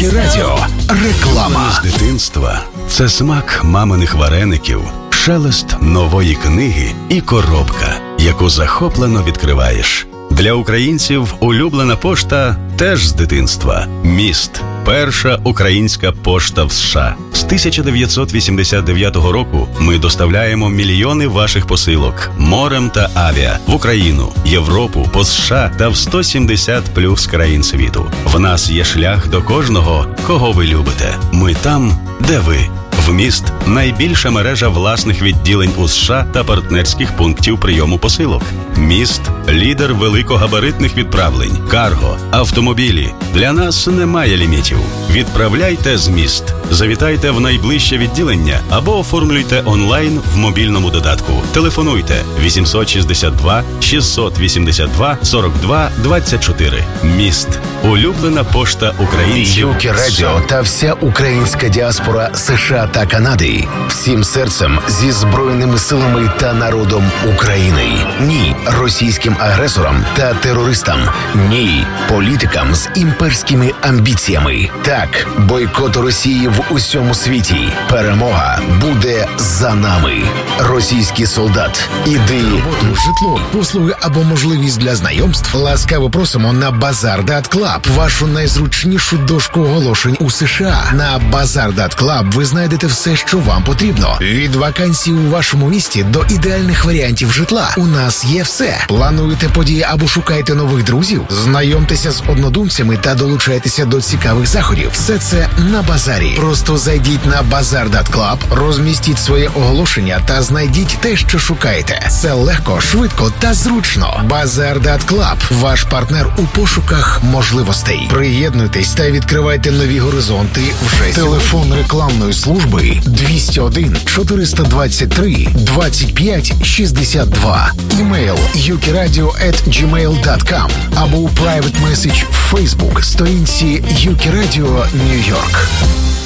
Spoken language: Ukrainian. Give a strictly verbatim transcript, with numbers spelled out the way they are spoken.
Юкі Радіо. Реклама. З дитинства – це смак маминих вареників, шелест нової книги і коробка, яку захоплено відкриваєш. Для українців улюблена пошта теж з дитинства. Міст – перша українська пошта в США. З тисяча дев'ятсот вісімдесят дев'ятого року ми доставляємо мільйони ваших посилок морем та авіа в Україну, Європу, по США та в сто сімдесят плюс країн світу. В нас є шлях до кожного, кого ви любите. Ми там, де ви. Вміст – найбільша мережа власних відділень у США та партнерських пунктів прийому посилок. Міст – лідер великогабаритних відправлень, карго, автомобілі. Для нас немає лімітів. Відправляйте з Міст. Завітайте в найближче відділення або оформлюйте онлайн в мобільному додатку. Телефонуйте вісімсот шістдесят два шістсот вісімдесят два сорок два двадцять чотири. Міст – улюблена пошта українців. Юкі Радіо та вся українська діаспора США та Канади. Всім серцем зі Збройними силами та народом України. Ні російським агресорам та терористам. Ні політикам з імперськими амбіціями. Так, бойкоту Росії в усьому світі. Перемога буде за нами. Російський солдат, іди. Роботу, житло, послуги або можливість для знайомств. Ласкаво просимо на Bazaar точка клаб, вашу найзручнішу дошку оголошень у США. На Bazaar точка клаб ви знайдете все, що вам потрібно. Від вакансій у вашому місті до ідеальних варіантів житла. У нас є все. Плануєте події або шукаєте нових друзів? Знайомтеся з однодумцями та долучайтеся до цікавих заходів. Все це на Базарі. Просто зайдіть на Bazaar точка клаб, розмістіть своє оголошення та знайдіть те, що шукаєте. Це легко, швидко та зручно. Bazaar точка клаб – ваш партнер у пошуках можливостей. Приєднуйтесь та відкривайте нові горизонти вже. Телефон рекламної служби двісті один чотириста двадцять три двадцять п'ять шістдесят два. Імейл юкірадіо ет джімейл точка ком або у private message в Facebook сторінці Юкі Радіо Нью-Йорк.